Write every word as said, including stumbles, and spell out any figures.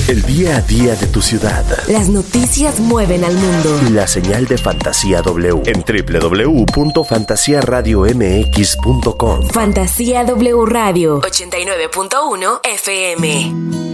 El día a día de tu ciudad. Las noticias mueven al mundo. La señal de Fantasía W en doble u doble u doble u punto fantasía radio m x punto com. Fantasía W Radio ochenta y nueve punto uno F M.